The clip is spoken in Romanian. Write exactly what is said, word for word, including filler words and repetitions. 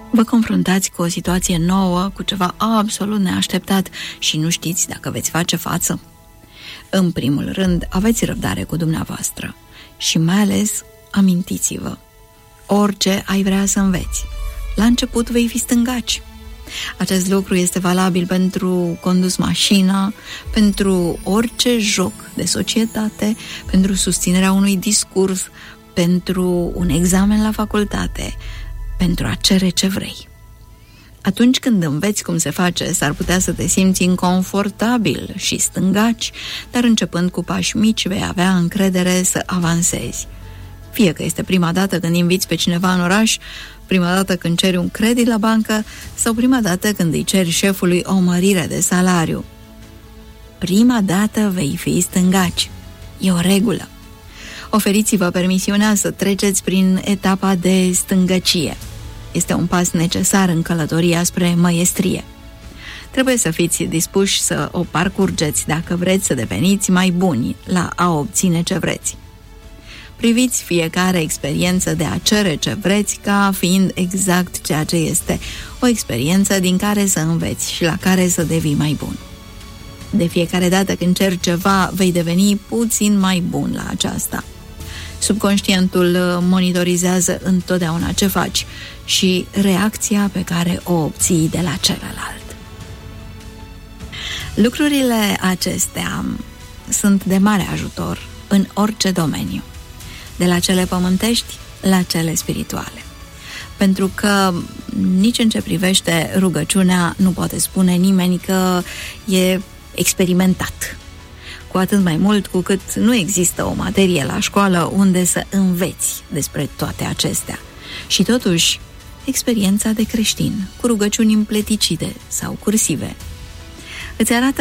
Vă confruntați cu o situație nouă, cu ceva absolut neașteptat și nu știți dacă veți face față? În primul rând, aveți răbdare cu dumneavoastră și mai ales amintiți-vă, orice ai vrea să înveți, la început vei fi stângaci. Acest lucru este valabil pentru condus mașina, pentru orice joc de societate, pentru susținerea unui discurs, pentru un examen la facultate, pentru a cere ce vrei. Atunci când înveți cum se face, s-ar putea să te simți inconfortabil și stângaci, dar începând cu pași mici vei avea încredere să avansezi. Fie că este prima dată când inviți pe cineva în oraș, prima dată când ceri un credit la bancă sau prima dată când îi ceri șefului o mărire de salariu. Prima dată vei fi stângaci. E o regulă. Oferiți-vă permisiunea să treceți prin etapa de stângăcie. Este un pas necesar în călătoria spre măiestrie. Trebuie să fiți dispuși să o parcurgeți dacă vreți să deveniți mai buni la a obține ce vreți. Priviți fiecare experiență de a cere ce vreți ca fiind exact ceea ce este, o experiență din care să înveți și la care să devii mai bun. De fiecare dată când ceri ceva, vei deveni puțin mai bun la aceasta. Subconștientul monitorizează întotdeauna ce faci și reacția pe care o obții de la celălalt. Lucrurile acestea sunt de mare ajutor în orice domeniu, de la cele pământești la cele spirituale. Pentru că nici în ce privește rugăciunea nu poate spune nimeni că e experimentat. Cu atât mai mult cu cât nu există o materie la școală unde să înveți despre toate acestea. Și totuși, experiența de creștin, cu rugăciuni împleticite sau cursive, îți arată